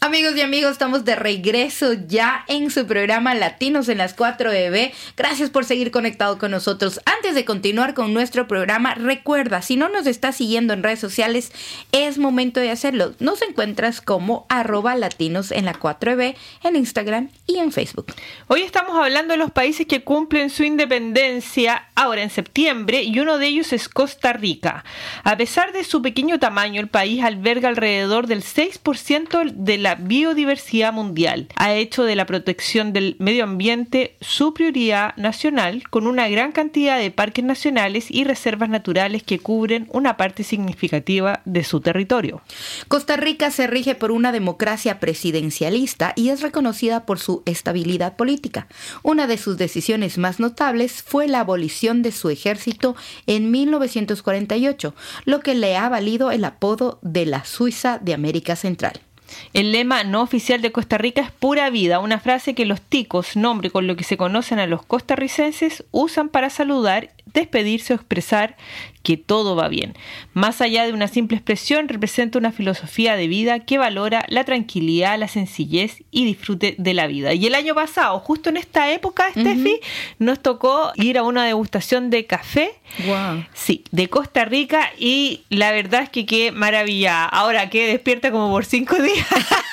Amigos y amigos, estamos de regreso ya en su programa Latinos en las 4EB. Gracias por seguir conectado con nosotros. Antes de continuar con nuestro programa, recuerda, si no nos estás siguiendo en redes sociales, es momento de hacerlo. Nos encuentras como @latinos en la 4EB en Instagram y en Facebook. Hoy estamos hablando de los países que cumplen su independencia ahora en septiembre, y uno de ellos es Costa Rica. A pesar de su pequeño tamaño, el país alberga alrededor del 6% de la biodiversidad mundial. Ha hecho de la protección del medio ambiente su prioridad nacional, con una gran cantidad de parques nacionales y reservas naturales que cubren una parte significativa de su territorio. Costa Rica se rige por una democracia presidencialista y es reconocida por su estabilidad política. Una de sus decisiones más notables fue la abolición de su ejército en 1948, lo que le ha valido el apodo de la Suiza de América Central. El lema no oficial de Costa Rica es pura vida, una frase que los ticos, nombre con lo que se conocen a los costarricenses, usan para saludar, despedirse o expresar que todo va bien. Más allá de una simple expresión, representa una filosofía de vida que valora la tranquilidad, la sencillez y disfrute de la vida. Y el año pasado, justo en esta época, Steffi, nos tocó ir a una degustación de café, sí, de Costa Rica, y la verdad es que qué maravilla. Ahora que despierta como por 5 días.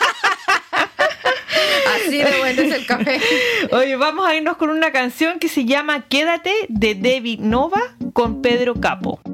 Así de bueno es el café. Oye, vamos a irnos con una canción que se llama Quédate, de David Nova con Pedro Capo.